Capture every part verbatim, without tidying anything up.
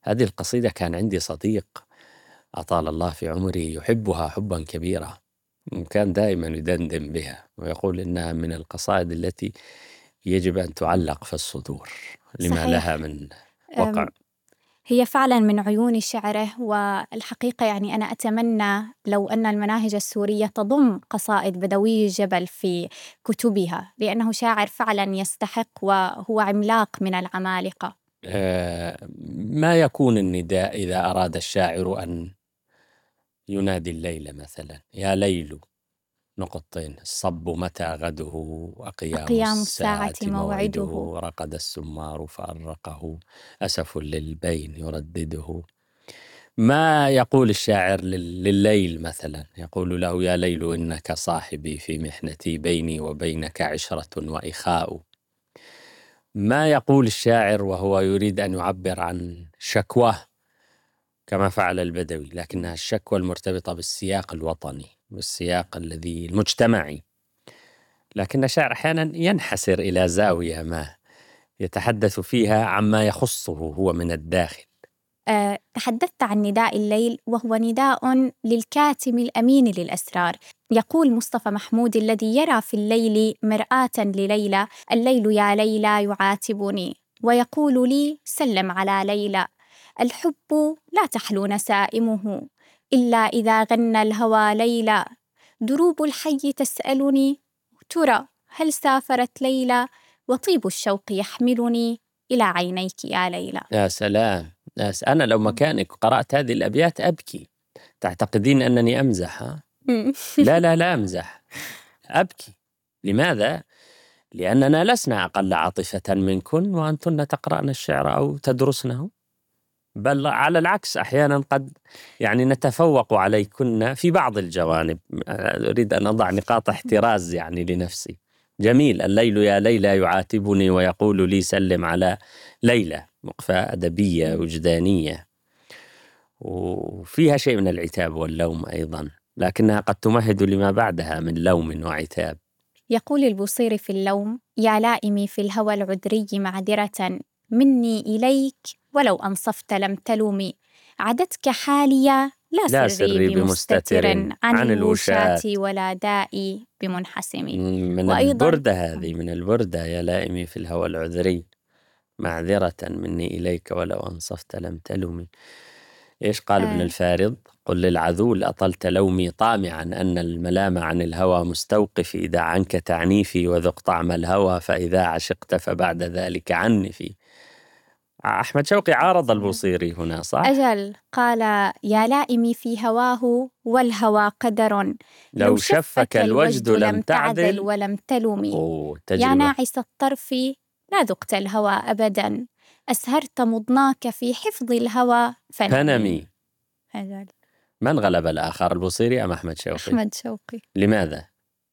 هذه القصيدة كان عندي صديق أطال الله في عمره يحبها حبا كبيرا، وكان دائما يدندن بها ويقول إنها من القصائد التي يجب أن تعلق في الصدور لما لها صحيح. من وقع. أم، هي فعلا من عيون شعره، والحقيقة يعني أنا أتمنى لو أن المناهج السورية تضم قصائد بدوي الجبل في كتبها، لأنه شاعر فعلا يستحق وهو عملاق من العمالقة. آه، ما يكون النداء إذا أراد الشاعر أن ينادي الليل مثلا: يا ليل نقطتين الصب متى غده، أقيام أقيام الساعة الساعة موعده. موعده، رقد السمار فأرقه، أسف للبين يردده. ما يقول الشاعر لل- لليل مثلا؟ يقول له: يا ليل إنك صاحبي في محنتي، بيني وبينك عشرة وإخاء. ما يقول الشاعر وهو يريد أن يعبر عن شكواه كما فعل البدوي، لكنها الشكوى المرتبطة بالسياق الوطني، بالسياق الذي المجتمعي. لكن الشاعر أحيانا ينحسر إلى زاوية ما يتحدث فيها عما يخصه هو من الداخل. أه، تحدثت عن نداء الليل، وهو نداء للكاتم الأمين للأسرار. يقول مصطفى محمود: الذي يرى في الليل مرآة لليلى، الليل يا ليلى يعاتبني ويقول لي سلم على ليلى. الحب لا تحلو نسائمه إلا إذا غنى الهوى ليلى. دروب الحي تسألني ترى هل سافرت ليلى، وطيب الشوق يحملني إلى عينيك يا ليلى. يا سلام، يا س- أنا لو مكانك قرأت هذه الأبيات أبكي. تعتقدين أنني أمزح؟ ها؟ لا لا لا أمزح، أبكي. لماذا؟ لأننا لسنا أقل عاطفة منكن، وأنتن تقرأن الشعر أو تدرسنه، بل على العكس أحيانا قد يعني نتفوق عليكن في بعض الجوانب. أريد أن أضع نقاط احتراز يعني لنفسي. جميل، الليل يا ليلى يعاتبني ويقول لي سلم على ليلى، وقفة أدبية وجدانية وفيها شيء من العتاب واللوم أيضا، لكنها قد تمهد لما بعدها من لوم وعتاب. يقول البوصيري في اللوم: يا لائمي في الهوى العذري معذرة مني إليك، ولو أنصفت لم تلومي. عدتك حاليا لا لا سري سري بمستتر، بمستتر عن عن الوشاة الوشاة. ولا دائي بمنحسم. من وأيضا البردة هذه، من البردة: يا لائمي في الهوى العذري معذرة مني إليك، ولو أنصفت لم تلومي. إيش قال ابن آه الفارض؟ قل للعذول أطلت لومي طامعا أن الملام عن الهوى مستوقفي، دع عنك تعنيفي وذق طعم الهوى، فإذا عشقت فبعد ذلك عنفي. أحمد شوقي عارض البوصيري هنا، صح؟ أجل، قال: يا لائمي في هواه والهوى قدر، لو لو شفك شفك الوجد الوجد لم لم تعدل تعدل. ولم تلمي. أوه، يا تجربة. ناعس الطرف لا ذقت الهوى أبدا، أسهرت مضناك في حفظ الهوى فنمي. فنمي. أجل. من غلب الآخر، البوصيري أم أحمد شوقي؟ أحمد شوقي. لماذا؟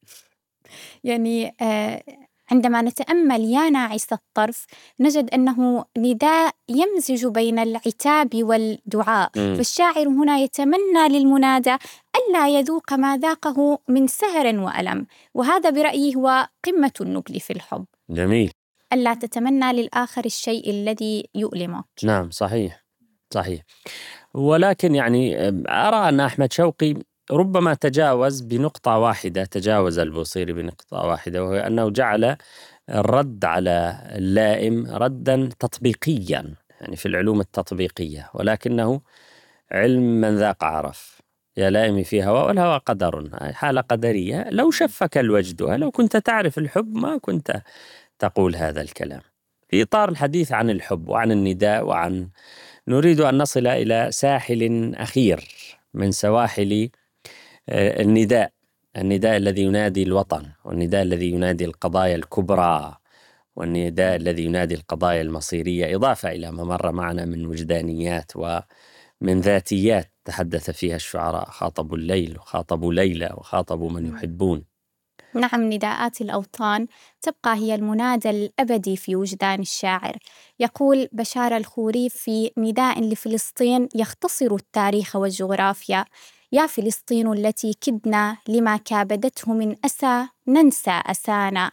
يعني آه عندما نتأمل يا ناعس الطرف نجد أنه نداء يمزج بين العتاب والدعاء، مم. فالشاعر هنا يتمنى للمنادى ألا يذوق ما ذاقه من سهر وألم، وهذا برأيي هو قمة النبل في الحب، جميل. ألا تتمنى للآخر الشيء الذي يؤلمك. نعم، صحيح صحيح. ولكن يعني أرى أن أحمد شوقي ربما تجاوز بنقطة واحدة، تجاوز البوصيري بنقطة واحدة، وهي أنه جعل الرد على اللائم ردا تطبيقيا، يعني في العلوم التطبيقية، ولكنه علم من ذاق عرف. يا لائمي في هوى والهوى قدر، حالة قدرية. لو شفك الوجد، لو كنت تعرف الحب ما كنت تقول هذا الكلام. في إطار الحديث عن الحب وعن النداء، وعن نريد أن نصل إلى ساحل أخير من سواحل آه، النداء، النداء الذي ينادي الوطن، والنداء الذي ينادي القضايا الكبرى، والنداء الذي ينادي القضايا المصيرية، إضافة إلى ما مر معنا من وجدانيات ومن ذاتيات تحدث فيها الشعراء، خاطبوا الليل وخاطبوا ليلى وخاطبوا من يحبون. نعم، نداءات الأوطان تبقى هي المنادى الأبدي في وجدان الشاعر. يقول بشار الخوريف في نداء لفلسطين يختصر التاريخ والجغرافيا: يا فلسطين التي كدنا لما كابدته من أسى ننسى أسانا،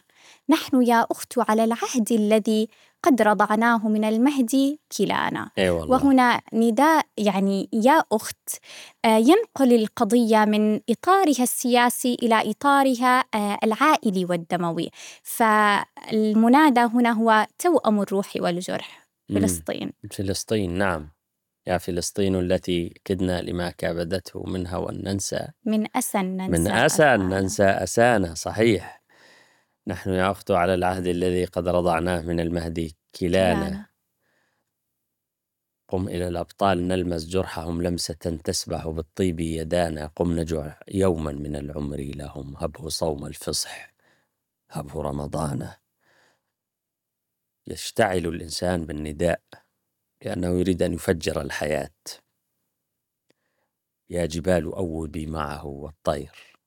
نحن يا أخت على العهد الذي قد رضعناه من المهد كلانا. أي والله. وهنا نداء يعني يا أخت ينقل القضية من إطارها السياسي إلى إطارها العائلي والدموي. فالمنادى هنا هو توأم الروح والجرح. فلسطين. فلسطين، نعم. يا فلسطين التي كدنا لما كابدته منها وأن ننسى من أسى ننسى من أسى أن ننسى أسانا. صحيح. نحن يا أخت على العهد الذي قد رضعناه من المهد كلانا. كلانا. قم إلى الأبطال نلمس جرحهم لمسة تسبح بالطيب يدانا. قم نجوع يوما من العمر لهم هبه صوم الفصح هبه رمضان. يشتعل الإنسان بالنداء لأنه يريد أن يفجر الحياة. يا جبال أوبي معه والطير.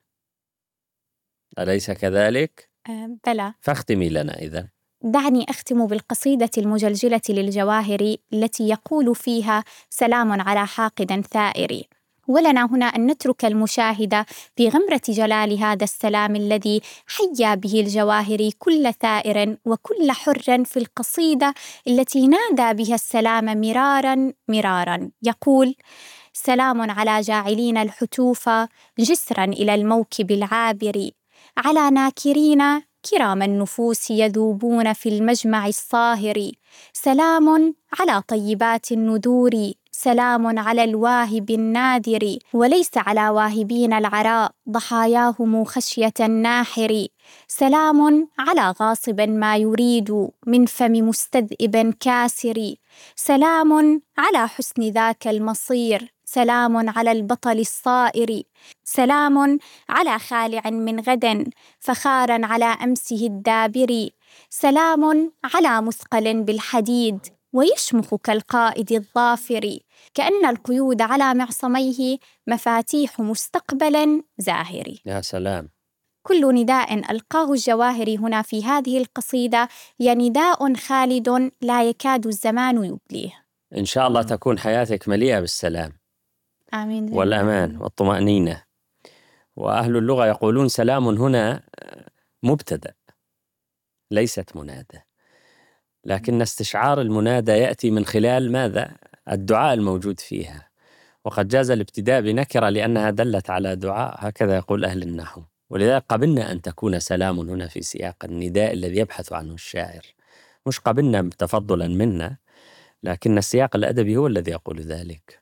أليس كذلك؟ أه بلى. فاختمي لنا إذن. دعني أختم بالقصيدة المجلجلة للجواهري التي يقول فيها: سلام على حاقد ثائر. ولنا هنا أن نترك المشاهد في غمرة جلال هذا السلام الذي حيا به الجواهري كل ثائر وكل حر في القصيدة التي نادى بها السلام مرارا مرارا. يقول: سلام على جاعلين الحتوف جسرا إلى الموكب العابر، على ناكرين كرام النفوس يذوبون في المجمع الصاهر. سلام على طيبات الندور، سلام على الواهب النادر، وليس على واهبين العراء ضحاياهم خشية الناحر. سلام على غاصب ما يريد من فم مستذئب كاسر. سلام على حسن ذاك المصير، سلام على البطل الصائر. سلام على خالع من غد فخارا على أمسه الدابر. سلام على مثقل بالحديد ويشمخ كالقائد الظافر، كأن القيود على معصميه مفاتيح مستقبل زاهر. يا سلام. كل نداء ألقاه الجواهري هنا في هذه القصيدة هي نداء خالد لا يكاد الزمان يبليه. إن شاء الله تكون حياتك مليئة بالسلام. آمين. والأمان والطمأنينة. وأهل اللغة يقولون سلام هنا مبتدأ ليست منادى، لكن استشعار المنادى يأتي من خلال ماذا؟ الدعاء الموجود فيها. وقد جاز الابتداء بنكرة لأنها دلت على دعاء، هكذا يقول أهل النحو. ولذلك قبلنا أن تكون سلام هنا في سياق النداء الذي يبحث عنه الشاعر، مش قبلنا تفضلا منا، لكن السياق الأدبي هو الذي يقول ذلك.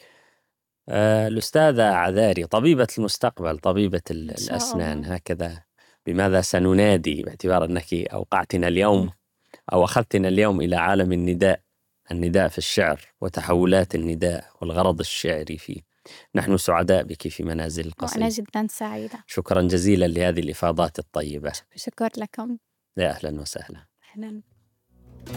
آه الأستاذة عذاري، طبيبة المستقبل، طبيبة الأسنان، هكذا بماذا سننادي، باعتبار أنك أوقعتنا اليوم أو أخذتنا اليوم إلى عالم النداء، النداء في الشعر وتحولات النداء والغرض الشعري فيه. نحن سعداء بك في منازل القصيدة. وأنا جدا سعيدة. شكرا جزيلا لهذه الإفاضات الطيبة. شكرا لكم. يا أهلا وسهلا. أهلا.